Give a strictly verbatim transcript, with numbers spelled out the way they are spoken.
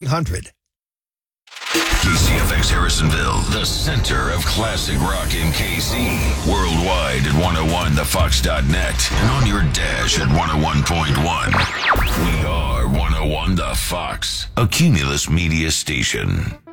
hundred. K C F X Harrisonville, the center of classic rock in K C. Worldwide at one oh one the fox dot net and on your dash at one oh one point one. We are one oh one The Fox, a Cumulus media station.